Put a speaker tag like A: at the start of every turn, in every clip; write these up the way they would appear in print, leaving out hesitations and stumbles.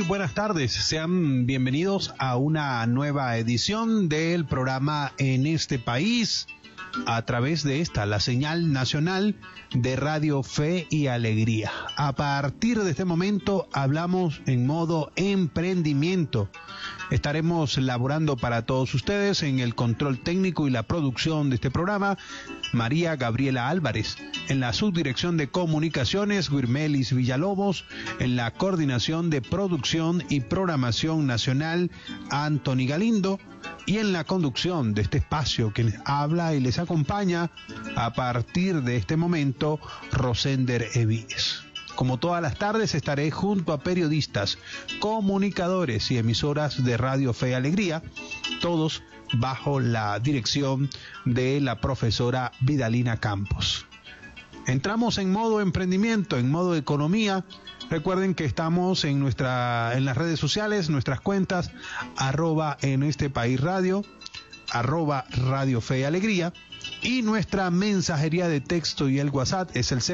A: buenas tardes. Sean bienvenidos a una nueva edición del programa En este País, a través de esta, la señal nacional de Radio Fe y Alegría. A partir de este momento hablamos en modo emprendimiento. Estaremos laborando para todos ustedes en el control técnico y la producción de este programa, María Gabriela Álvarez. En la subdirección de comunicaciones, Guirmelis Villalobos. En la coordinación de producción y programación nacional, Anthony Galindo. Y en la conducción de este espacio, quien habla y les acompaña a partir de este momento, Rosender Evíes. Como todas las tardes estaré junto a periodistas, comunicadores y emisoras de Radio Fe y Alegría, todos bajo la dirección de la profesora Vidalina Campos. Entramos en modo emprendimiento, en modo economía. Recuerden que estamos en las redes sociales, nuestras cuentas, @en este país radio, @Radio Fe y Alegría, y nuestra mensajería de texto y el WhatsApp es el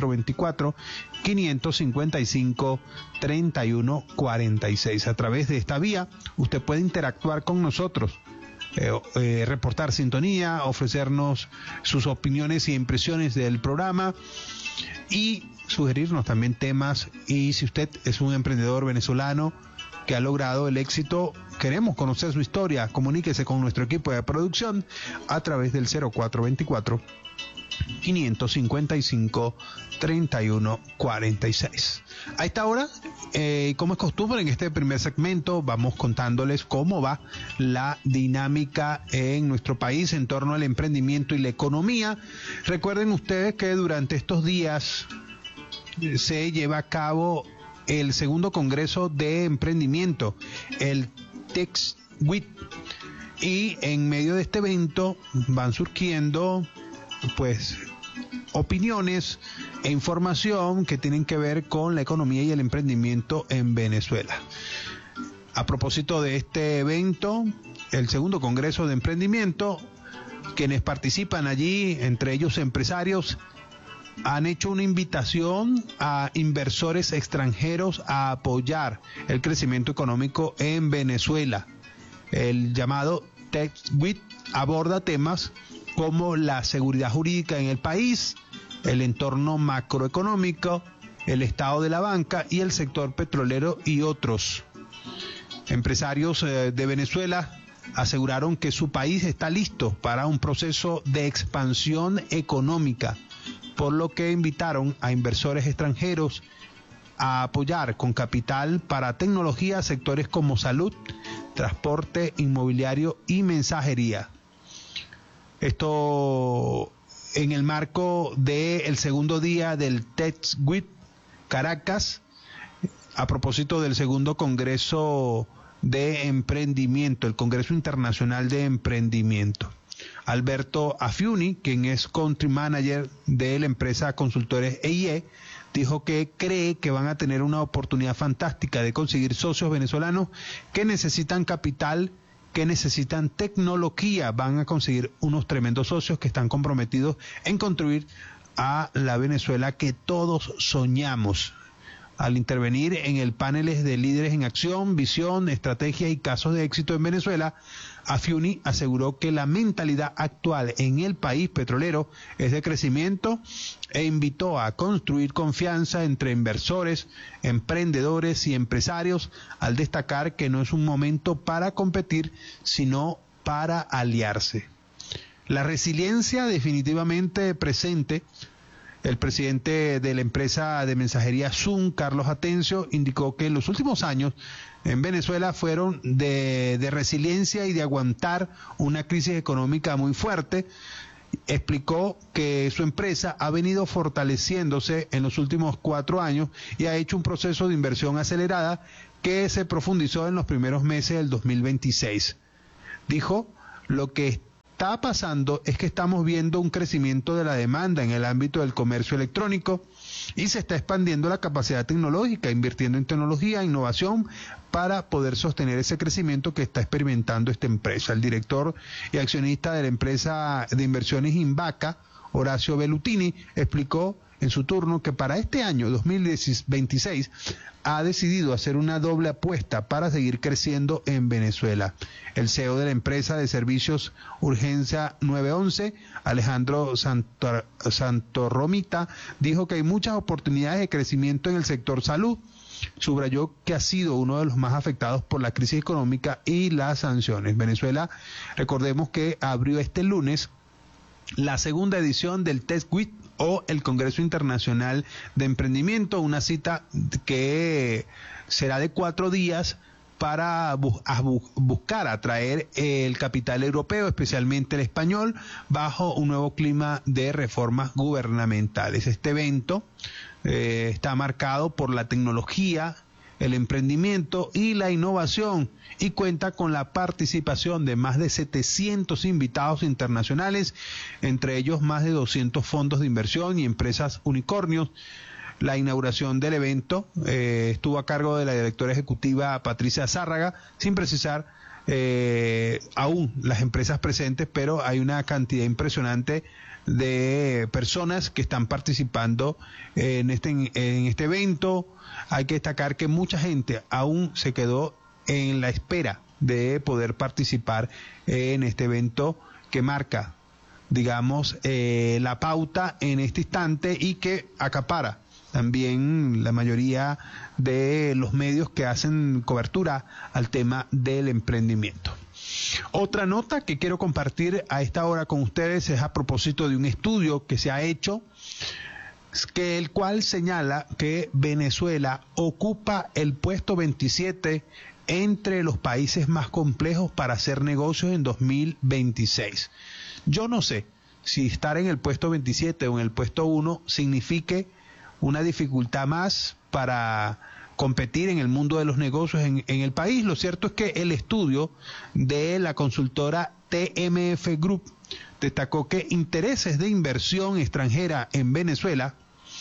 A: 0424-555-3146. A través de esta vía usted puede interactuar con nosotros, reportar sintonía, ofrecernos sus opiniones y impresiones del programa y sugerirnos también temas. Y si usted es un emprendedor venezolano que ha logrado el éxito, queremos conocer su historia, comuníquese con nuestro equipo de producción a través del 0424-555-3146. A esta hora, como es costumbre, en este primer segmento vamos contándoles cómo va la dinámica en nuestro país en torno al emprendimiento y la economía. Recuerden ustedes que durante estos días se lleva a cabo el segundo Congreso de Emprendimiento, el TechWIT, y en medio de este evento van surgiendo pues opiniones e información que tienen que ver con la economía y el emprendimiento en Venezuela. A propósito de este evento, el segundo Congreso de Emprendimiento, quienes participan allí, entre ellos empresarios, han hecho una invitación a inversores extranjeros a apoyar el crecimiento económico en Venezuela. El llamado TechWIT aborda temas como la seguridad jurídica en el país, el entorno macroeconómico, el estado de la banca y el sector petrolero y otros. Empresarios de Venezuela aseguraron que su país está listo para un proceso de expansión económica, por lo que invitaron a inversores extranjeros a apoyar con capital para tecnología sectores como salud, transporte, inmobiliario y mensajería. Esto en el marco del segundo día del TechWIT Caracas, a propósito del segundo Congreso de Emprendimiento, el Congreso Internacional de Emprendimiento. Alberto Afiuni, quien es Country Manager de la empresa Consultores EIE, dijo que cree que van a tener una oportunidad fantástica de conseguir socios venezolanos que necesitan capital, que necesitan tecnología. Van a conseguir unos tremendos socios que están comprometidos en construir a la Venezuela que todos soñamos. Al intervenir en el panel de líderes en acción, visión, estrategia y casos de éxito en Venezuela, Afiuni aseguró que la mentalidad actual en el país petrolero es de crecimiento e invitó a construir confianza entre inversores, emprendedores y empresarios, al destacar que no es un momento para competir, sino para aliarse. La resiliencia definitivamente presente. El presidente de la empresa de mensajería Zoom, Carlos Atencio, indicó que en los últimos años en Venezuela fueron de resiliencia y de aguantar una crisis económica muy fuerte. Explicó que su empresa ha venido fortaleciéndose en los últimos 4 años y ha hecho un proceso de inversión acelerada que se profundizó en los primeros meses del 2026. Dijo, lo que está pasando es que estamos viendo un crecimiento de la demanda en el ámbito del comercio electrónico y se está expandiendo la capacidad tecnológica, invirtiendo en tecnología, innovación para poder sostener ese crecimiento que está experimentando esta empresa. El director y accionista de la empresa de inversiones Invaca, Horacio Bellutini, explicó en su turno que para este año 2026 ha decidido hacer una doble apuesta para seguir creciendo en Venezuela. El CEO de la empresa de servicios Urgencia 911, Alejandro Santorromita, dijo que hay muchas oportunidades de crecimiento en el sector salud. Subrayó que ha sido uno de los más afectados por la crisis económica y las sanciones. Venezuela, recordemos que abrió este lunes la segunda edición del TechWeek o el Congreso Internacional de Emprendimiento, una cita que será de 4 días para buscar atraer el capital europeo, especialmente el español, bajo un nuevo clima de reformas gubernamentales. Este evento está marcado por la tecnología, el emprendimiento y la innovación y cuenta con la participación de más de 700 invitados internacionales, entre ellos más de 200 fondos de inversión y empresas unicornios. La inauguración del evento estuvo a cargo de la directora ejecutiva Patricia Zárraga, sin precisar aún las empresas presentes, pero hay una cantidad impresionante de personas que están participando en este evento. Hay que destacar que mucha gente aún se quedó en la espera de poder participar en este evento que marca, digamos, la pauta en este instante y que acapara también la mayoría de los medios que hacen cobertura al tema del emprendimiento. Otra nota que quiero compartir a esta hora con ustedes es a propósito de un estudio que se ha hecho, el cual señala que Venezuela ocupa el puesto 27 entre los países más complejos para hacer negocios en 2026. Yo no sé si estar en el puesto 27 o en el puesto 1 signifique una dificultad más para competir en el mundo de los negocios en el país. Lo cierto es que el estudio de la consultora TMF Group destacó que intereses de inversión extranjera en Venezuela,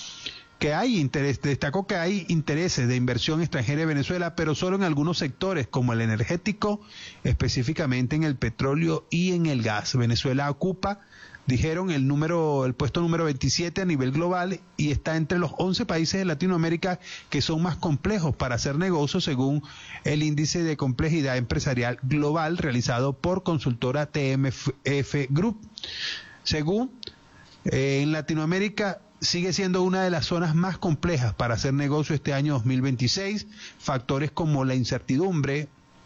A: destacó que hay intereses de inversión extranjera en Venezuela, pero solo en algunos sectores como el energético, específicamente en el petróleo y en el gas. Venezuela ocupa, dijeron, el puesto número 27 a nivel global y está entre los 11 países de Latinoamérica que son más complejos para hacer negocios, según el índice de complejidad empresarial global realizado por consultora TMF Group. Según en Latinoamérica sigue siendo una de las zonas más complejas para hacer negocio este año 2026. Factores como la incertidumbre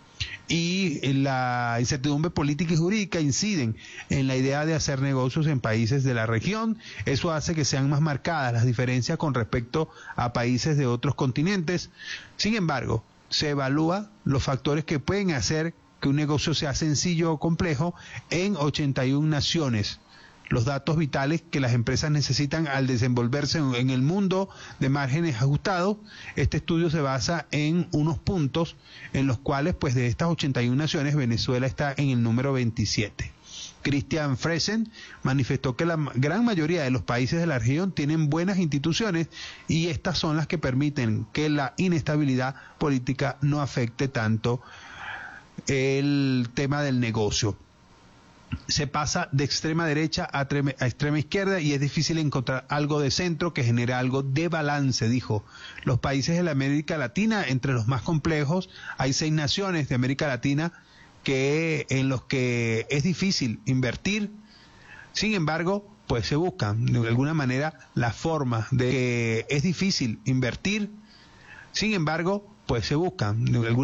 A: y la incertidumbre política y jurídica inciden en la idea de hacer negocios en países de la región. Eso hace que sean más marcadas las diferencias con respecto a países de otros continentes. Sin embargo, se evalúa los factores que pueden hacer que un negocio sea sencillo o complejo en 81 naciones. Los datos vitales que las empresas necesitan al desenvolverse en el mundo de márgenes ajustados. Este estudio se basa en unos puntos en los cuales, pues, de estas 81 naciones, Venezuela está en el número 27. Christian Fresen manifestó que la gran mayoría de los países de la región tienen buenas instituciones y estas son las que permiten que la inestabilidad política no afecte tanto el tema del negocio. Se pasa de extrema derecha a extrema izquierda y es difícil encontrar algo de centro que genere algo de balance, dijo. Los países de la América Latina, entre los más complejos, hay 6 naciones de América Latina en los que es difícil invertir. Sin embargo, pues se buscan de alguna manera las formas de que es difícil invertir. Sin embargo, pues se buscan de alguna